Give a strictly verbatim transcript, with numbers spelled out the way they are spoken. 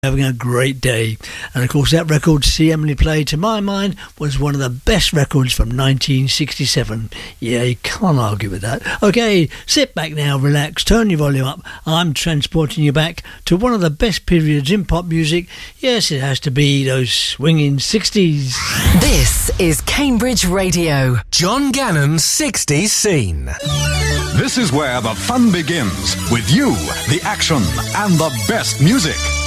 Having a great day. And of course that record See Emily Play, to my mind, was one of the best records from nineteen sixty-seven. Yeah, you can't argue with that. Okay, sit back now, relax, turn your volume up. I'm transporting you back to one of the best periods in pop music. Yes, it has to be those swinging sixties. This is Cambridge Radio. John Gannon's sixties Scene. This is where the fun begins, with you, the action, and the best music.